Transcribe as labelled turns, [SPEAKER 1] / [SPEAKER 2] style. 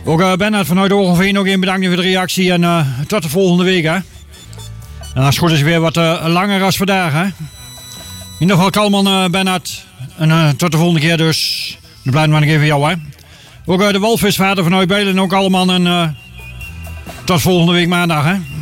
[SPEAKER 1] Ook Bernard vanuit Ogenveen nog een bedankt voor de reactie en tot de volgende week. Hè. En als het goed is weer wat langer als vandaag. Hè. In ieder geval kalman Bernard. En tot de volgende keer dus. Dan blijven we nog even jou. Hè. Ook de walvisvader vanuit Beilen ook allemaal. En tot volgende week maandag. Hè.